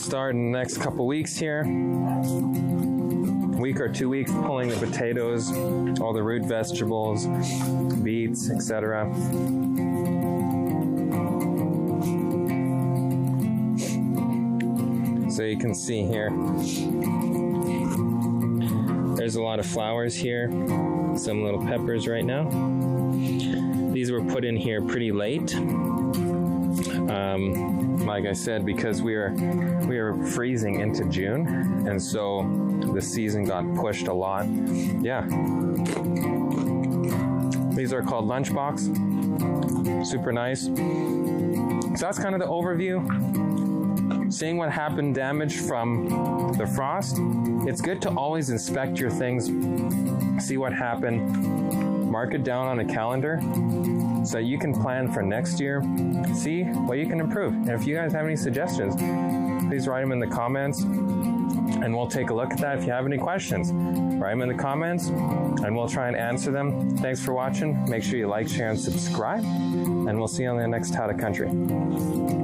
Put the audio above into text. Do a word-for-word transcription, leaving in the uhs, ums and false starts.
start in the next couple weeks here. Week or two weeks pulling the potatoes, all the root vegetables, beets, et cetera. So you can see here, there's a lot of flowers here, some little peppers right now. These were put in here pretty late. Um, like I said, because we were we were freezing into June, and so the season got pushed a lot. Yeah. These are called Lunchbox. Super nice. So that's kind of the overview. Seeing what happened damage from the frost. It's good to always inspect your things, see what happened, mark it down on a calendar so you can plan for next year, see what you can improve. And if you guys have any suggestions, please write them in the comments and we'll take a look at that. If you have any questions, write them in the comments and we'll try and answer them. Thanks for watching. Make sure you like, share, and subscribe, and we'll see you on the next How to Country.